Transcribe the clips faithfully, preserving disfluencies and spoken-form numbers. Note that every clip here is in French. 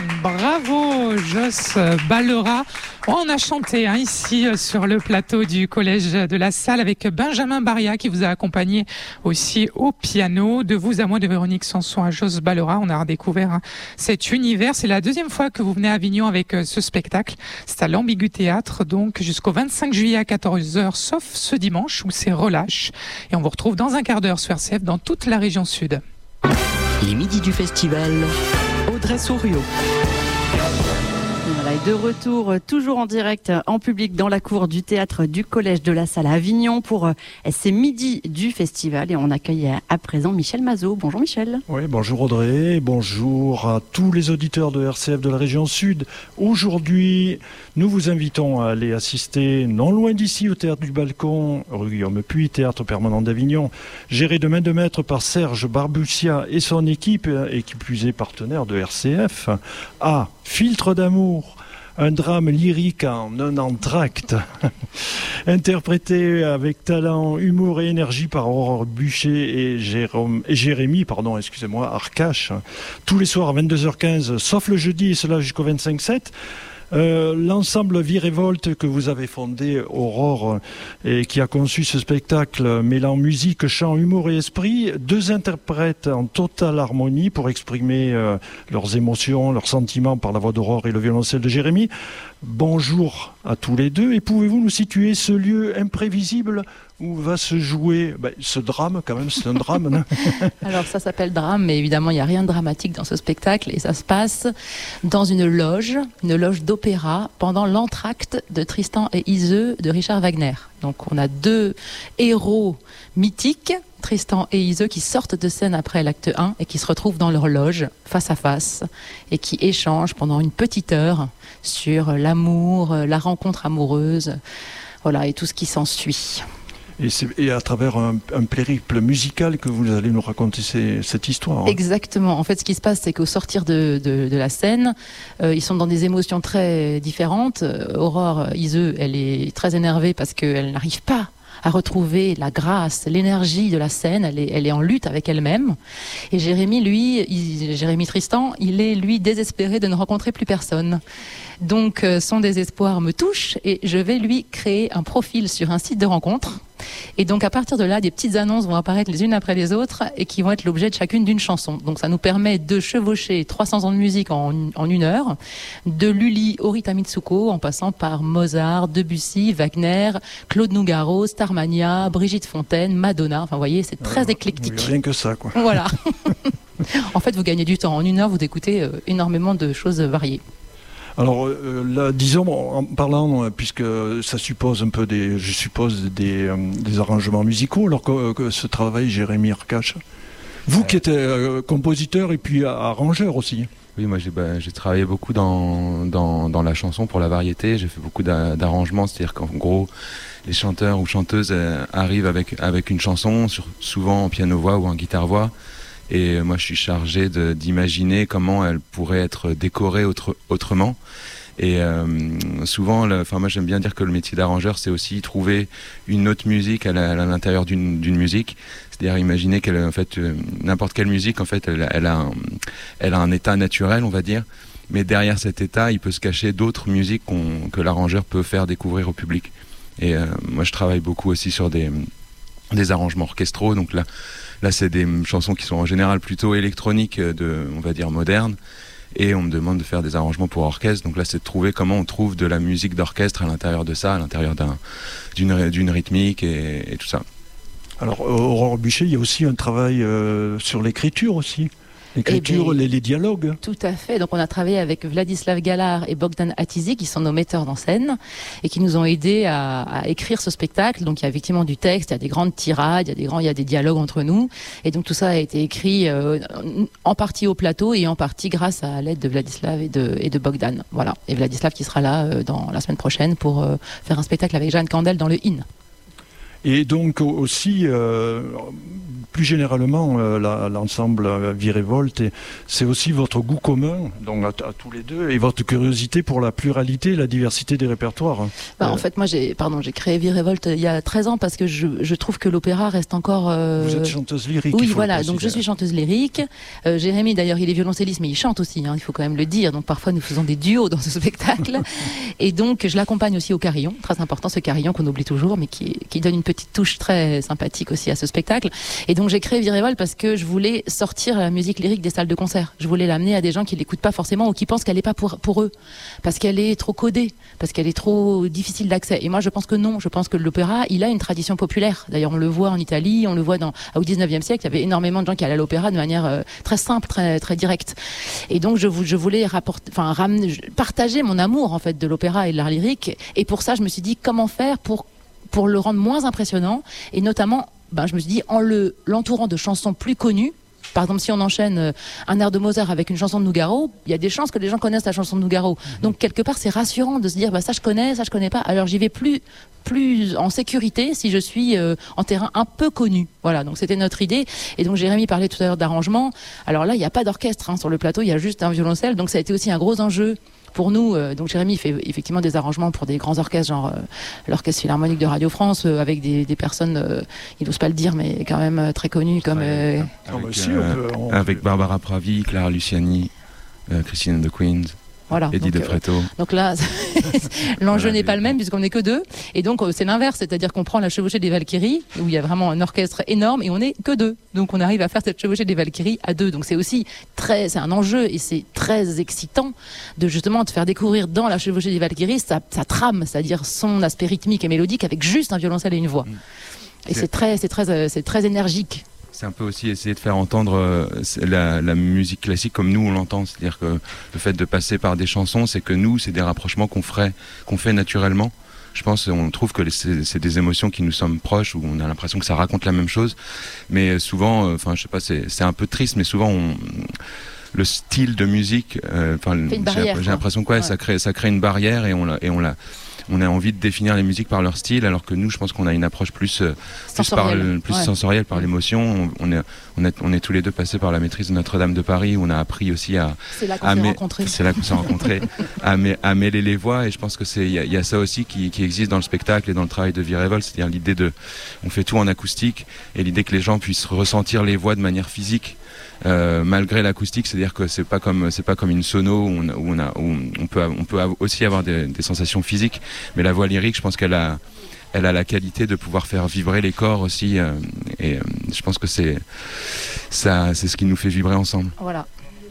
Bravo Joss Ballera. On a chanté hein, ici sur le plateau du Collège de la Salle avec Benjamin Baria qui vous a accompagné aussi au piano. De vous à moi de Véronique Sanson à Joss Ballera. On a redécouvert hein, cet univers. C'est la deuxième fois que vous venez à Avignon avec ce spectacle. C'est à l'Ambigu Théâtre donc jusqu'au vingt-cinq juillet à quatorze heures sauf ce dimanche où c'est relâche. Et on vous retrouve dans un quart d'heure sur R C F dans toute la région sud. Les midis du festival, Audrey Souriau. Voilà, et de retour, toujours en direct en public dans la cour du théâtre du Collège de la Salle à Avignon pour euh, ces midis du festival. Et on accueille à présent Michel Mazot. Bonjour Michel. Oui, bonjour Audrey, bonjour à tous les auditeurs de R C F de la région Sud. Aujourd'hui, nous vous invitons à aller assister non loin d'ici au théâtre du Balcon, rue Guillaume Puy, théâtre permanent d'Avignon, géré de main de maître par Serge Barbucia et son équipe, et qui plus est partenaire de R C F, à Filtre d'amour, un drame lyrique en un entracte, interprété avec talent, humour et énergie par Aurore Bûcher et, Jérôme, et Jérémy, pardon, excusez-moi, Arcache, tous les soirs à vingt-deux heures quinze, sauf le jeudi, et cela jusqu'au vingt-cinq sept. Euh, l'ensemble Vie Révolte que vous avez fondé, Aurore, et qui a conçu ce spectacle mêlant musique, chant, humour et esprit, deux interprètes en totale harmonie pour exprimer euh, leurs émotions, leurs sentiments par la voix d'Aurore et le violoncelle de Jérémy. Bonjour à tous les deux, et pouvez-vous nous situer ce lieu imprévisible où va se jouer ben, ce drame, quand même, c'est un drame, non? Alors ça s'appelle drame, mais évidemment il n'y a rien de dramatique dans ce spectacle, et ça se passe dans une loge, une loge d'opéra, pendant l'entracte de Tristan et Iseult de Richard Wagner. Donc on a deux héros mythiques, Tristan et Iseult, qui sortent de scène après l'acte un et qui se retrouvent dans leur loge, face à face, et qui échangent pendant une petite heure sur l'amour, la rencontre amoureuse, voilà, et tout ce qui s'ensuit. Et, c'est, et à travers un, un périple musical que vous allez nous raconter ces, cette histoire. Hein. Exactement. En fait, ce qui se passe, c'est qu'au sortir de, de, de la scène, euh, ils sont dans des émotions très différentes. Euh, Aurore Iseult, elle est très énervée parce qu'elle n'arrive pas à retrouver la grâce, l'énergie de la scène. Elle est, elle est en lutte avec elle-même. Et Jérémy, lui, il, Jérémy Tristan, il est, lui, désespéré de ne rencontrer plus personne. Donc, euh, son désespoir me touche et je vais lui créer un profil sur un site de rencontre. Et donc, à partir de là, des petites annonces vont apparaître les unes après les autres et qui vont être l'objet de chacune d'une chanson. Donc, ça nous permet de chevaucher trois cents ans de musique en, en une heure, de Lully au Rita Mitsuko, en passant par Mozart, Debussy, Wagner, Claude Nougaro, Starmania, Brigitte Fontaine, Madonna. Enfin, vous voyez, c'est très euh, éclectique. Oui, rien que ça, quoi. Voilà. En fait, vous gagnez du temps. En une heure, vous écoutez euh, énormément de choses variées. Alors euh, là, disons, en parlant, puisque ça suppose un peu des, je suppose des, euh, des arrangements musicaux, alors que, que ce travail, Jérémy Arcache, vous qui êtes euh, compositeur et puis arrangeur aussi. Oui, moi j'ai, bah, j'ai travaillé beaucoup dans, dans, dans la chanson pour la variété, j'ai fait beaucoup d'a, d'arrangements, c'est-à-dire qu'en gros, les chanteurs ou chanteuses euh, arrivent avec, avec une chanson, sur, souvent en piano-voix ou en guitare-voix. Et moi, je suis chargé de, d'imaginer comment elle pourrait être décorée autre, autrement. Et euh, souvent, enfin moi, j'aime bien dire que le métier d'arrangeur, c'est aussi trouver une autre musique à, la, à l'intérieur d'une, d'une musique. C'est-à-dire imaginer qu'elle, en fait, euh, n'importe quelle musique, en fait, elle, elle, a un, elle a un état naturel, on va dire. Mais derrière cet état, il peut se cacher d'autres musiques qu'on, que l'arrangeur peut faire découvrir au public. Et euh, moi, je travaille beaucoup aussi sur des, des arrangements orchestraux. Donc là, Là, c'est des chansons qui sont en général plutôt électroniques, de, on va dire, modernes. Et on me demande de faire des arrangements pour orchestre. Donc là, c'est de trouver comment on trouve de la musique d'orchestre à l'intérieur de ça, à l'intérieur d'un, d'une, d'une rythmique et, et tout ça. Alors, Aurore Bûcher, il y a aussi un travail euh, sur l'écriture aussi. L'écriture, eh bien, les, les dialogues. Tout à fait. Donc on a travaillé avec Vladislav Galar et Bogdan Atizi, qui sont nos metteurs en scène et qui nous ont aidés à, à écrire ce spectacle. Donc il y a effectivement du texte, il y a des grandes tirades, il y a des grands, il y a des dialogues entre nous. Et donc tout ça a été écrit euh, en partie au plateau et en partie grâce à l'aide de Vladislav et de, et de Bogdan. Voilà. Et Vladislav qui sera là euh, dans la semaine prochaine pour euh, faire un spectacle avec Jeanne Candel dans le In. Et donc aussi, euh, plus généralement, euh, la, l'ensemble euh, Virevolte, c'est aussi votre goût commun, donc à, à tous les deux, et votre curiosité pour la pluralité et la diversité des répertoires. Bah, euh, en fait, moi, j'ai, pardon, j'ai créé Virevolte il y a treize ans parce que je, je trouve que l'opéra reste encore... Euh... Vous êtes chanteuse lyrique. Oui, il faut voilà, le donc je préciser. suis chanteuse lyrique. Euh, Jérémy, d'ailleurs, il est violoncelliste, mais il chante aussi, hein, il faut quand même le dire. Donc parfois, nous faisons des duos dans ce spectacle. Et donc, je l'accompagne aussi au carillon, très important, ce carillon qu'on oublie toujours, mais qui, qui donne une petite touche très sympathique aussi à ce spectacle. Et donc, j'ai créé Virevolte parce que je voulais sortir la musique lyrique des salles de concert. Je voulais l'amener à des gens qui l'écoutent pas forcément ou qui pensent qu'elle n'est pas pour, pour eux, parce qu'elle est trop codée, parce qu'elle est trop difficile d'accès. Et moi, je pense que non. Je pense que l'opéra, il a une tradition populaire. D'ailleurs, on le voit en Italie, on le voit dans, au dix-neuvième siècle, il y avait énormément de gens qui allaient à l'opéra de manière euh, très simple, très, très directe. Et donc, je, je voulais rapporter, enfin, ramener, partager mon amour, en fait, de l'opéra et de l'art lyrique. Et pour ça, je me suis dit, comment faire pour, pour le rendre moins impressionnant, et notamment, ben, je me suis dit, en le, l'entourant de chansons plus connues. Par exemple, si on enchaîne un air de Mozart avec une chanson de Nougaro, il y a des chances que les gens connaissent la chanson de Nougaro. Mmh. Donc, quelque part, c'est rassurant de se dire, bah, ça je connais, ça je connais pas. Alors, j'y vais plus, plus en sécurité si je suis euh, en terrain un peu connu. Voilà, donc c'était notre idée. Et donc, Jérémy parlait tout à l'heure d'arrangement. Alors là, il n'y a pas d'orchestre hein, sur le plateau, il y a juste un violoncelle. Donc, ça a été aussi un gros enjeu. Pour nous, euh, donc Jérémy fait effectivement des arrangements pour des grands orchestres, genre euh, l'Orchestre Philharmonique de Radio France, euh, avec des, des personnes, euh, il n'ose pas le dire, mais quand même euh, très connues, comme... Euh, avec, aussi, euh, on peut, on avec peut... Barbara Pravi, Clara Luciani, euh, Christine and the Queens. Voilà, Eddie donc, De Pretto. Euh, donc là, l'enjeu voilà, n'est pas le même puisqu'on n'est que deux. Et donc, euh, c'est l'inverse, c'est-à-dire qu'on prend la chevauchée des Valkyries, où il y a vraiment un orchestre énorme, et on n'est que deux. Donc, on arrive à faire cette chevauchée des Valkyries à deux. Donc, c'est aussi très, c'est un enjeu et c'est très excitant de justement te faire découvrir dans la chevauchée des Valkyries sa, sa trame, c'est-à-dire son aspect rythmique et mélodique avec juste un violoncelle et une voix. Et c'est, c'est très, c'est très, euh, c'est très énergique. C'est un peu aussi essayer de faire entendre euh, la, la musique classique comme nous on l'entend. C'est-à-dire que le fait de passer par des chansons, c'est que nous, c'est des rapprochements qu'on ferait, qu'on fait naturellement. Je pense, on trouve que c'est, c'est des émotions qui nous sommes proches, où on a l'impression que ça raconte la même chose. Mais souvent, enfin, euh, je sais pas, c'est, c'est un peu triste, mais souvent, on, le style de musique, euh, j'ai, barrière, j'ai l'impression que ouais, ouais. ça crée, ça crée une barrière et on la, et on la, on a envie de définir les musiques par leur style, alors que nous, je pense qu'on a une approche plus, euh, plus, par le, plus ouais. sensorielle, par l'émotion. On, on, est, on, est, on est tous les deux passés par la maîtrise de Notre-Dame de Paris, où on a appris aussi à... C'est là qu'on à s'est mê- rencontrés. C'est là qu'on s'est rencontrés, à, mê- à mêler les voix, et je pense que c'est il y, y a ça aussi qui, qui existe dans le spectacle et dans le travail de Virevolte, c'est-à-dire l'idée de... On fait tout en acoustique, et l'idée que les gens puissent ressentir les voix de manière physique, Euh, malgré l'acoustique, c'est-à-dire que c'est pas comme c'est pas comme une sono où on, où on, a, où on peut on peut aussi avoir des, des sensations physiques, mais la voix lyrique, je pense qu'elle a elle a la qualité de pouvoir faire vibrer les corps aussi, euh, et euh, je pense que c'est ça c'est ce qui nous fait vibrer ensemble. Voilà.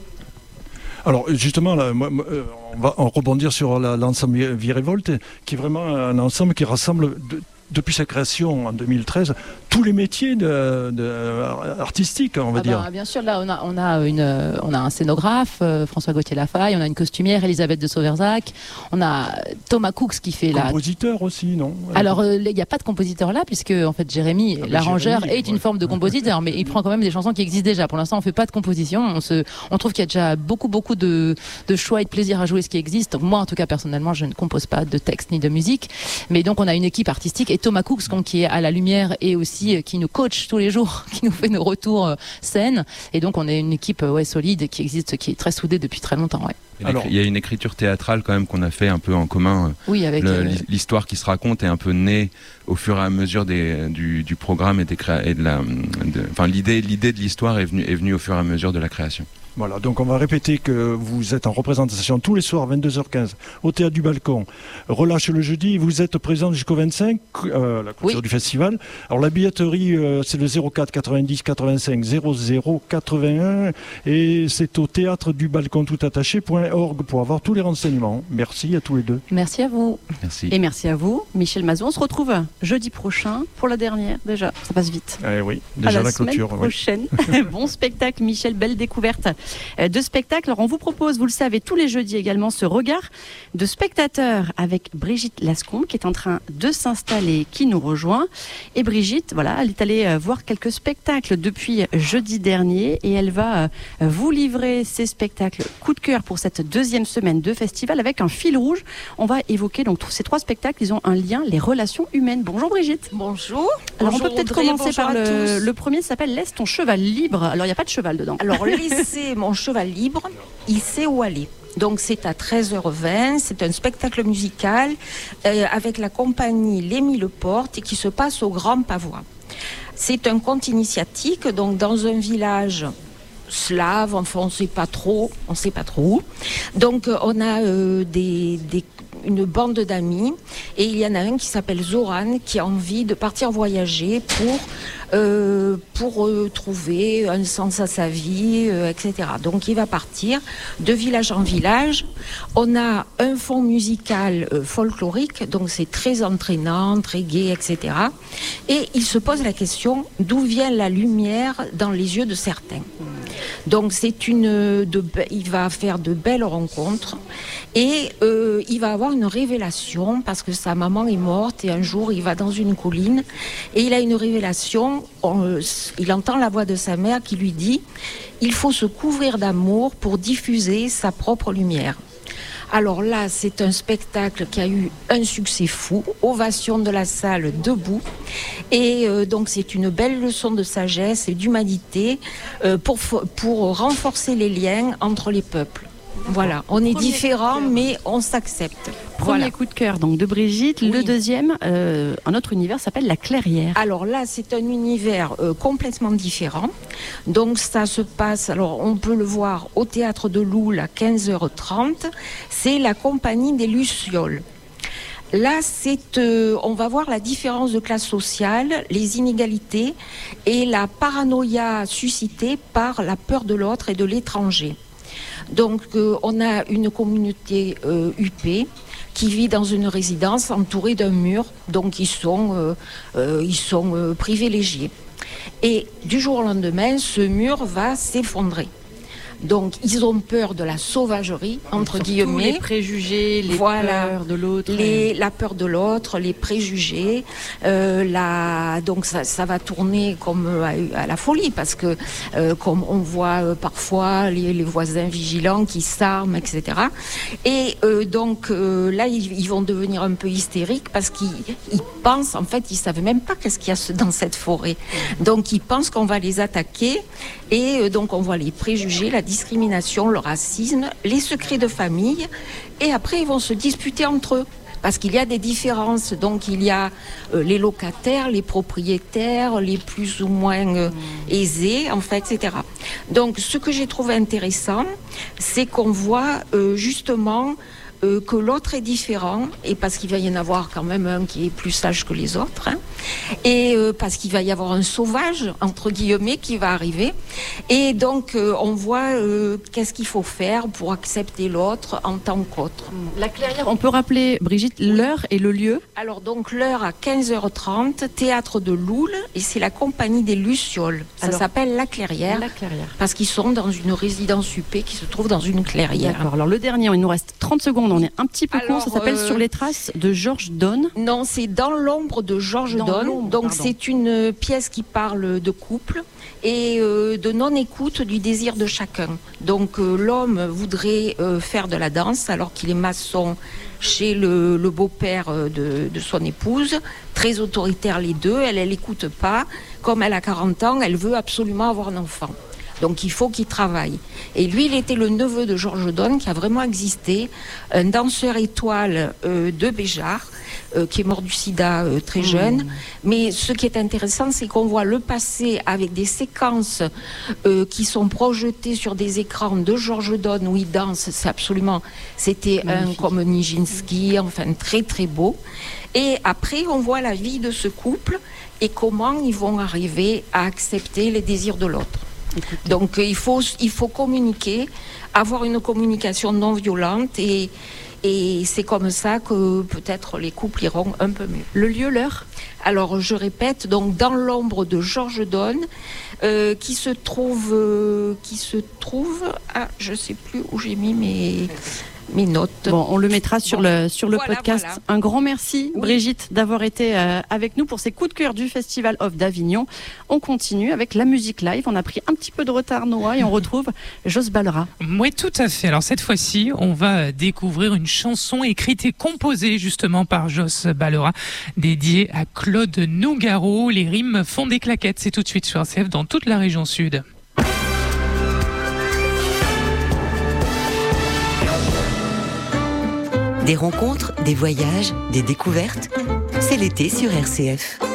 Alors justement, là, moi, on va en rebondir sur la, l'ensemble Virevolte, qui est vraiment un ensemble qui rassemble de, depuis sa création en deux mille treize, tous les métiers de, de, artistiques, on va ah dire. Bah, bien sûr, là, on a, on a, une, on a un scénographe, euh, François Gauthier Lafaille, on a une costumière, Elisabeth de Sauverzac, on a Thomas Cooks qui fait la... Compositeur aussi, non? Alors, il euh, n'y a pas de compositeur là, puisque en fait, Jérémy, ah, l'arrangeur, Jérémy, est ouais. une forme de compositeur, mais il prend quand même des chansons qui existent déjà. Pour l'instant, on ne fait pas de composition. On, se, on trouve qu'il y a déjà beaucoup, beaucoup de, de choix et de plaisir à jouer ce qui existe. Donc, moi, en tout cas, personnellement, je ne compose pas de texte ni de musique. Mais donc, on a une équipe artistique, et Thomas Cooks, qui est à la lumière et aussi euh, qui nous coach tous les jours, qui nous fait nos retours euh, scène. Et donc, on est une équipe euh, ouais, solide qui existe, qui est très soudée depuis très longtemps. Ouais. Alors, il y a une écriture théâtrale quand même qu'on a fait un peu en commun. Oui, avec Le, euh... l'histoire qui se raconte est un peu née au fur et à mesure des, du, du programme et, des créa- et de la, de, enfin l'idée, l'idée de l'histoire est venue, est venue au fur et à mesure de la création. Voilà, donc on va répéter que vous êtes en représentation tous les soirs, vingt-deux heures quinze, au Théâtre du Balcon. Relâche le jeudi, vous êtes présent jusqu'au vingt-cinq, euh, la clôture oui. du festival. Alors la billetterie, euh, c'est le zéro quatre quatre-vingt-dix quatre-vingt-cinq zéro zéro quatre-vingt-un, et c'est au théâtre du balcon tout attaché point org pour avoir tous les renseignements. Merci à tous les deux. Merci à vous. Merci. Et merci à vous, Michel Mazou. On se retrouve jeudi prochain pour la dernière, déjà. Ça passe vite. Eh oui, déjà à la, la semaine clôture. prochaine. Oui. Bon spectacle, Michel, belle découverte. de spectacle. Alors on vous propose, vous le savez, tous les jeudis également ce regard de spectateur avec Brigitte Lascombe qui est en train de s'installer, qui nous rejoint. Et Brigitte, voilà, elle est allée voir quelques spectacles depuis jeudi dernier et elle va vous livrer ses spectacles coup de cœur pour cette deuxième semaine de festival avec un fil rouge. On va évoquer donc ces trois spectacles, ils ont un lien, les relations humaines. Bonjour Brigitte. Bonjour. Alors bonjour on peut peut-être Audrey, commencer par le, le premier, s'appelle Laisse ton cheval libre. Alors il n'y a pas de cheval dedans. Alors laissez mon cheval libre, il sait où aller. Donc c'est à treize heures vingt, c'est un spectacle musical euh, avec la compagnie Lémy Leporte et qui se passe au Grand Pavois. C'est un conte initiatique, donc dans un village slave, enfin on ne sait pas trop, on sait pas trop où. Donc on a euh, des, des, une bande d'amis et il y en a un qui s'appelle Zoran qui a envie de partir voyager pour Euh, pour euh, trouver un sens à sa vie, euh, et cetera. Donc il va partir de village en village. On a un fond musical euh, folklorique, donc c'est très entraînant, très gai, et cetera. Et il se pose la question d'où vient la lumière dans les yeux de certains. Donc c'est une, de, il va faire de belles rencontres et euh, il va avoir une révélation parce que sa maman est morte et un jour il va dans une colline et il a une révélation. On, il entend la voix de sa mère qui lui dit « Il faut se couvrir d'amour pour diffuser sa propre lumière ». Alors là, c'est un spectacle qui a eu un succès fou, ovation de la salle debout. Et euh, donc c'est une belle leçon de sagesse et d'humanité euh, pour, pour renforcer les liens entre les peuples. Voilà, on est différents, mais on s'accepte. Premier Voilà. coup de cœur donc de Brigitte. Oui. Le deuxième, euh, un autre univers s'appelle La Clairière. Alors là, c'est un univers euh, complètement différent. Donc ça se passe, alors on peut le voir au Théâtre de Loul à quinze heures trente. C'est la compagnie des Lucioles. Là, c'est, euh, on va voir la différence de classe sociale, les inégalités et la paranoïa suscitée par la peur de l'autre et de l'étranger. Donc euh, on a une communauté euh, huppée qui vit dans une résidence entourée d'un mur, donc ils sont, euh, euh, ils sont euh, privilégiés. Et du jour au lendemain, ce mur va s'effondrer. Donc ils ont peur de la sauvagerie, entre Surtout guillemets. les préjugés, les Voilà. peurs de l'autre. Les, la peur de l'autre, les préjugés, euh, la, donc ça, ça va tourner comme à, à la folie parce que euh, comme on voit euh, parfois les, les voisins vigilants qui s'arment, et cetera. Et euh, donc euh, là ils, ils vont devenir un peu hystériques parce qu'ils ils pensent, en fait ils savent même pas qu'est-ce qu'il y a dans cette forêt. Donc ils pensent qu'on va les attaquer et euh, donc on voit les préjugés, la discrimination, le racisme, les secrets de famille, et après ils vont se disputer entre eux. Parce qu'il y a des différences, donc il y a euh, les locataires, les propriétaires, les plus ou moins euh, aisés, en fait, et cetera. Donc ce que j'ai trouvé intéressant, c'est qu'on voit euh, justement euh, que l'autre est différent, et parce qu'il va y en avoir quand même un qui est plus sage que les autres, hein, et euh, parce qu'il va y avoir un sauvage, entre guillemets, qui va arriver. Et donc euh, on voit euh, qu'est-ce qu'il faut faire pour accepter l'autre en tant qu'autre. La Clairière, on peut rappeler, Brigitte, l'heure et le lieu? Alors donc l'heure à quinze heures trente, Théâtre de Loul, et c'est la compagnie des Lucioles. Ça Alors, s'appelle La Clairière, La Clairière. parce qu'ils sont dans une résidence huppée qui se trouve dans une clairière. D'accord, alors le dernier, il nous reste trente secondes, on est un petit peu Alors, court, ça s'appelle euh, Sur les traces de Georges Donne. Non, c'est Dans l'ombre de Georges Dans Donne. l'ombre, Donc pardon. c'est une pièce qui parle de couple et euh, de non-écoute du désir de chacun. Donc euh, l'homme voudrait euh, faire de la danse alors qu'il est maçon chez le, le beau-père de, de son épouse, très autoritaire les deux, elle elle n'écoute pas. Comme elle a quarante ans, elle veut absolument avoir un enfant. Donc il faut qu'il travaille. Et lui, il était le neveu de Georges Donne, qui a vraiment existé, un danseur étoile euh, de Béjar, euh, qui est mort du sida euh, très jeune. Mmh. Mais ce qui est intéressant, c'est qu'on voit le passé avec des séquences euh, qui sont projetées sur des écrans de Georges Donne où il danse. C'est absolument, c'était un comme Nijinsky, enfin très très beau. Et après, on voit la vie de ce couple et comment ils vont arriver à accepter les désirs de l'autre. Écoutez. Donc il faut, il faut communiquer, avoir une communication non violente et, Et c'est comme ça que peut-être les couples iront un peu mieux. Le lieu, l'heure ? Alors je répète, donc dans l'ombre de Georges Donne, euh, qui se trouve, euh, qui se trouve, ah je sais plus où j'ai mis mes mes notes. Bon, on le mettra sur bon. le sur le Voilà, podcast. voilà. Un grand merci, Oui. Brigitte, d'avoir été euh, avec nous pour ces coups de cœur du Festival Off d'Avignon. On continue avec la musique live. On a pris un petit peu de retard, Noah, et on retrouve Jos Ballera. Oui, tout à fait. Alors cette fois-ci, on va découvrir une chanson écrite et composée justement par Jos Ballera, dédiée à Claude Nougaro. Les rimes font des claquettes. C'est tout de suite sur R C F dans toute la région sud. Des rencontres, des voyages, des découvertes. C'est l'été sur R C F.